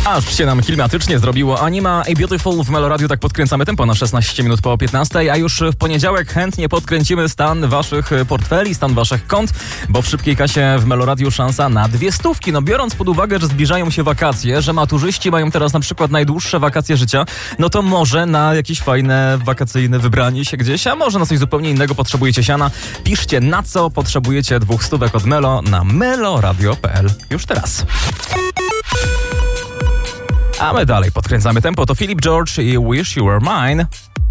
Aż się nam klimatycznie zrobiło. Anima A Beautiful w Meloradiu, tak podkręcamy tempo na 16 minut po 15, a już w poniedziałek chętnie podkręcimy stan waszych portfeli, stan waszych kont, bo w szybkiej kasie w Meloradiu szansa na 200. No biorąc pod uwagę, że zbliżają się wakacje, że maturzyści mają teraz na przykład najdłuższe wakacje życia, no to może na jakieś fajne wakacyjne wybranie się gdzieś, a może na coś zupełnie innego potrzebujecie siana. Piszcie, na co potrzebujecie 200 od Melo na meloradio.pl już teraz. A my dalej podkręcamy tempo. To Philip George i Wish You Were Mine.